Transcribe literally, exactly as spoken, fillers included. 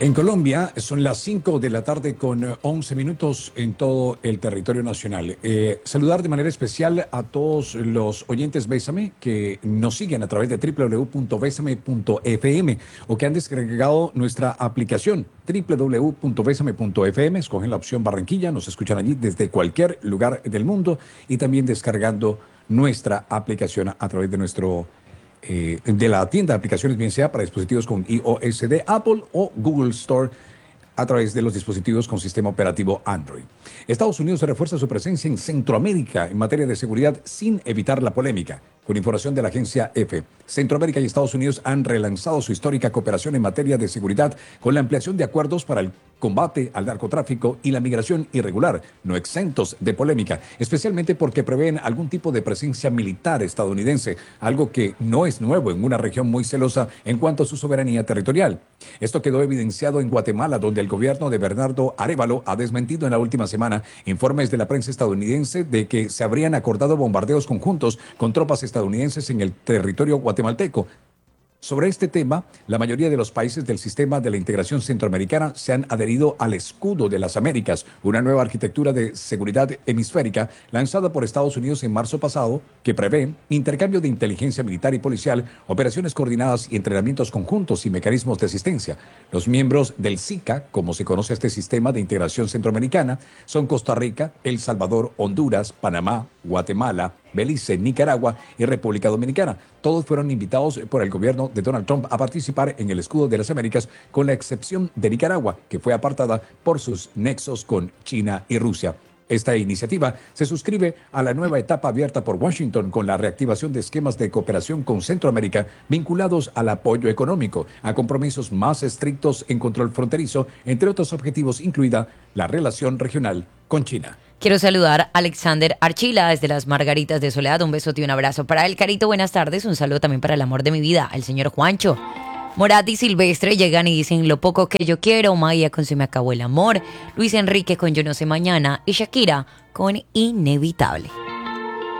En Colombia son las cinco de la tarde con once minutos en todo el territorio nacional. Eh, saludar de manera especial a todos los oyentes Bésame que nos siguen a través de doble u doble u doble u punto bésame punto efe eme o que han descargado nuestra aplicación doble u doble u doble u punto bésame punto efe eme. Escogen la opción Barranquilla, nos escuchan allí desde cualquier lugar del mundo y también descargando nuestra aplicación a través de nuestro Eh, de la tienda de aplicaciones, bien sea para dispositivos con iOS de Apple o Google Store a través de los dispositivos con sistema operativo Android. Estados Unidos refuerza su presencia en Centroamérica en materia de seguridad sin evitar la polémica. Con información de la agencia EFE, Centroamérica y Estados Unidos han relanzado su histórica cooperación en materia de seguridad con la ampliación de acuerdos para el combate al narcotráfico y la migración irregular, no exentos de polémica, especialmente porque prevén algún tipo de presencia militar estadounidense, algo que no es nuevo en una región muy celosa en cuanto a su soberanía territorial. Esto quedó evidenciado en Guatemala, donde el gobierno de Bernardo Arévalo ha desmentido en la última semana informes de la prensa estadounidense de que se habrían acordado bombardeos conjuntos con tropas estadounidenses en el territorio guatemalteco. Sobre este tema, la mayoría de los países del sistema de la integración centroamericana se han adherido al Escudo de las Américas, una nueva arquitectura de seguridad hemisférica lanzada por Estados Unidos en marzo pasado, que prevé intercambio de inteligencia militar y policial, operaciones coordinadas y entrenamientos conjuntos y mecanismos de asistencia. Los miembros del SICA, como se conoce este sistema de integración centroamericana, son Costa Rica, El Salvador, Honduras, Panamá, Guatemala, Belice, Nicaragua y República Dominicana. Todos fueron invitados por el gobierno de Donald Trump a participar en el Escudo de las Américas, con la excepción de Nicaragua, que fue apartada por sus nexos con China y Rusia. Esta iniciativa se suscribe a la nueva etapa abierta por Washington con la reactivación de esquemas de cooperación con Centroamérica vinculados al apoyo económico, a compromisos más estrictos en control fronterizo, entre otros objetivos, incluida la relación regional con China. Quiero saludar a Alexander Archila desde las Margaritas de Soledad. Un besote y un abrazo para él. Carito, buenas tardes. Un saludo también para el amor de mi vida, el señor Juancho. Morat y Silvestre llegan y dicen lo poco que yo quiero. Maya con Se me acabó el amor. Luis Enrique con Yo no sé mañana. Y Shakira con Inevitable.